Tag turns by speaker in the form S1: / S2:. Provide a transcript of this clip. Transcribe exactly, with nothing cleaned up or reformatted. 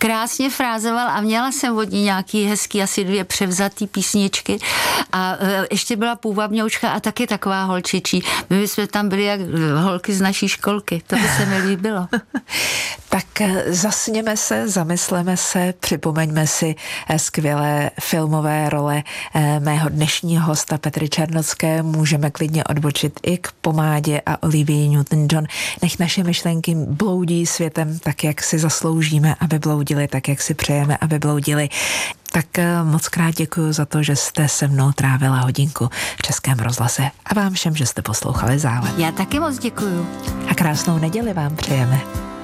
S1: krásně frázoval a měla jsem od ní nějaký hezký, asi dvě převzatý písničky a ještě byla půvabňoučka a taky taková holčičí. My jsme tam byli jak holky z naší školky, to by se mi líbilo.
S2: Tak zasněme se, zamysleme se, připomeňme si skvělé filmové role mého dnešního hosta Petry Černocké. Můžeme klidně odbočit i k Pomádě a Olivii Newton-John. Nech naše myšlenky bloudí světem tak, jak si zasloužíme, aby bloudili, tak, jak si přejeme, aby bloudili. Tak moc krát děkuji za to, že jste se mnou trávila hodinku v Českém rozhlase a vám všem, že jste poslouchali Zálet.
S1: Já taky moc děkuju.
S2: A krásnou neděli vám přejeme.